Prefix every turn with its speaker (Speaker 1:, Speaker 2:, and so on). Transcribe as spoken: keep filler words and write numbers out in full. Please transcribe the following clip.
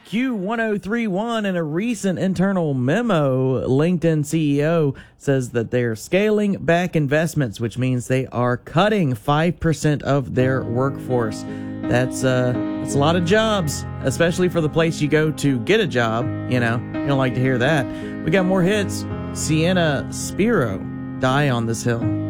Speaker 1: Q one oh three one, in a recent internal memo, LinkedIn C E O says that they're scaling back investments, which means they are cutting five percent of their workforce. That's, uh, that's a lot of jobs, especially for the place you go to get a job. You know, you don't like to hear that. We got more hits. Sienna Spiro, Die on This Hill.